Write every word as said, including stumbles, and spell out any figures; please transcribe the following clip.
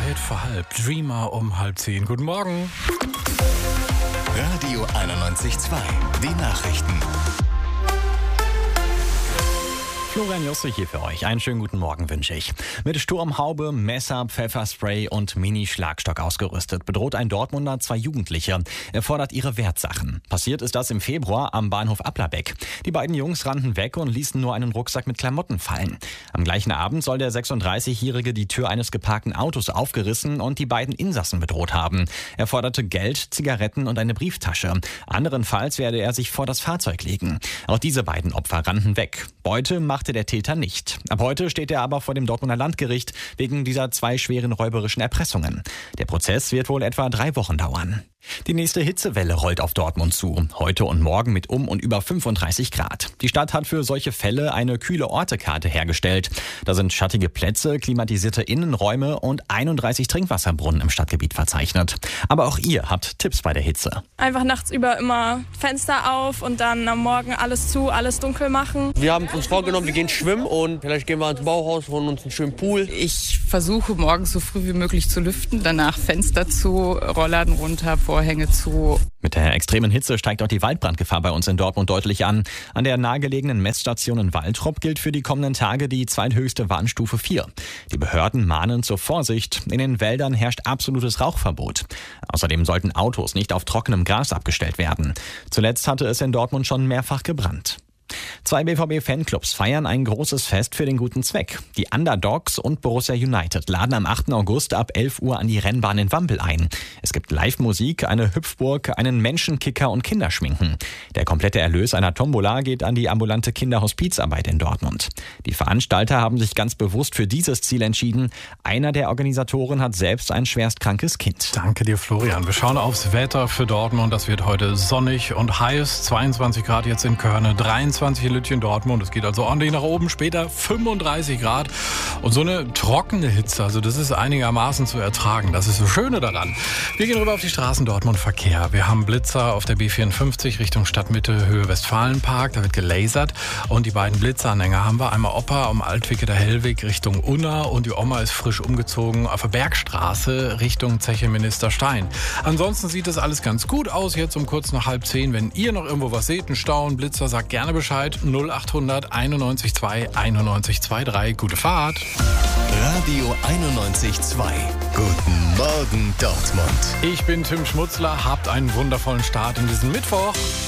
Zeit für halb. Dreamer um halb zehn. Guten Morgen. Radio einundneunzig Komma zwei. Die Nachrichten. Florian Josse hier für euch. Einen schönen guten Morgen wünsche ich. Mit Sturmhaube, Messer, Pfefferspray und Mini-Schlagstock ausgerüstet bedroht ein Dortmunder zwei Jugendliche. Er fordert ihre Wertsachen. Passiert ist das im Februar am Bahnhof Applerbeck. Die beiden Jungs rannten weg und ließen nur einen Rucksack mit Klamotten fallen. Am gleichen Abend soll der sechsunddreißigjährige die Tür eines geparkten Autos aufgerissen und die beiden Insassen bedroht haben. Er forderte Geld, Zigaretten und eine Brieftasche. Anderenfalls werde er sich vor das Fahrzeug legen. Auch diese beiden Opfer rannten weg. Beute machte der Täter nicht. Ab heute steht er aber vor dem Dortmunder Landgericht wegen dieser zwei schweren räuberischen Erpressungen. Der Prozess wird wohl etwa drei Wochen dauern. Die nächste Hitzewelle rollt auf Dortmund zu. Heute und morgen mit um und über fünfunddreißig Grad. Die Stadt hat für solche Fälle eine kühle Ortekarte hergestellt. Da sind schattige Plätze, klimatisierte Innenräume und einunddreißig Trinkwasserbrunnen im Stadtgebiet verzeichnet. Aber auch ihr habt Tipps bei der Hitze. Einfach nachts über immer Fenster auf und dann am Morgen alles zu, alles dunkel machen. Wir haben uns vorgenommen, wir gehen schwimmen und vielleicht gehen wir ins Bauhaus, holen uns einen schönen Pool. Ich versuche morgens so früh wie möglich zu lüften, danach Fenster zu, Rollladen runter, Vorhänge zu. Mit der extremen Hitze steigt auch die Waldbrandgefahr bei uns in Dortmund deutlich an. An der nahegelegenen Messstation in Waltrop gilt für die kommenden Tage die zweithöchste Warnstufe vier. Die Behörden mahnen zur Vorsicht. In den Wäldern herrscht absolutes Rauchverbot. Außerdem sollten Autos nicht auf trockenem Gras abgestellt werden. Zuletzt hatte es in Dortmund schon mehrfach gebrannt. Zwei B V B-Fanclubs feiern ein großes Fest für den guten Zweck. Die Underdogs und Borussia United laden am achten August ab elf Uhr an die Rennbahn in Wampel ein. Es gibt Live-Musik, eine Hüpfburg, einen Menschenkicker und Kinderschminken. Der komplette Erlös einer Tombola geht an die ambulante Kinderhospizarbeit in Dortmund. Die Veranstalter haben sich ganz bewusst für dieses Ziel entschieden. Einer der Organisatoren hat selbst ein schwerstkrankes Kind. Danke dir, Florian. Wir schauen aufs Wetter für Dortmund. Das wird heute sonnig und heiß. zweiundzwanzig Grad jetzt in Körne, dreiundzwanzig in Lütchen, Dortmund. Es geht also ordentlich nach oben. Später fünfunddreißig Grad. Und so eine trockene Hitze, also das ist einigermaßen zu ertragen. Das ist das Schöne daran. Wir gehen rüber auf die Straßen Dortmund Verkehr. Wir haben Blitzer auf der B vierundfünfzig Richtung Stadtmitte, Höhe Westfalenpark. Da wird gelasert. Und die beiden Blitzeranhänger haben wir. Einmal Opa am Altwicketer Hellweg Richtung Unna. Und die Oma ist frisch umgezogen auf der Bergstraße Richtung Zeche Ministerstein. Ansonsten sieht das alles ganz gut aus. Jetzt um kurz nach halb zehn. Wenn ihr noch irgendwo was seht, einen Stau, einen Blitzer, sagt gerne Bescheid. null achthundert einundneunzig zwei einundneunzig drei. Gute Fahrt. Radio einundneunzig Komma zwei. Guten Morgen, Dortmund. Ich bin Tim Schmutzler. Habt einen wundervollen Start in diesen Mittwoch.